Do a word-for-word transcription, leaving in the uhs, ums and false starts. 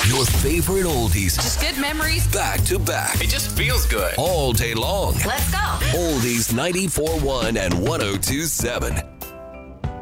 Your favorite oldies. Just good memories. Back to back. It just feels good. All day long. Let's go. Oldies ninety-four point one and one oh two point seven.